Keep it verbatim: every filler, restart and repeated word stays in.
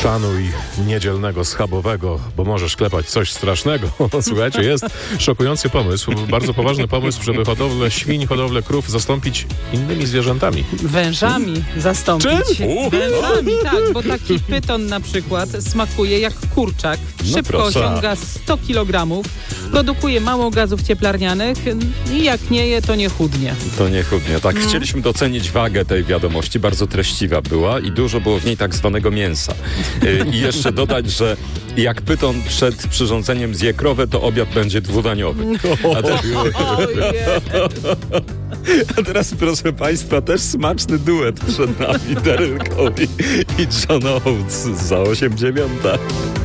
Szanuj niedzielnego schabowego, bo możesz klepać coś strasznego. Słuchajcie, jest szokujący pomysł, bardzo poważny pomysł, żeby hodowlę świń, hodowlę krów zastąpić innymi zwierzętami. Wężami zastąpić. Czym? Wężami, tak, bo taki pyton na przykład smakuje jak kurczak, szybko proszę. osiąga sto kilogramów, produkuje mało gazów cieplarnianych i jak nie je, to nie chudnie. To nie chudnie. Tak, No. chcieliśmy docenić wagę tej wiadomości. Bardzo treściwa była i dużo było w niej tak zwanego mięsa. Y, I jeszcze dodać, że jak pyton przed przyrządzeniem zje krowę, to obiad będzie dwudaniowy. A, te, Ojej. a teraz, proszę Państwa, też smaczny duet przed nami. Daryl Cowie i John Oates za osiem dziewiąta.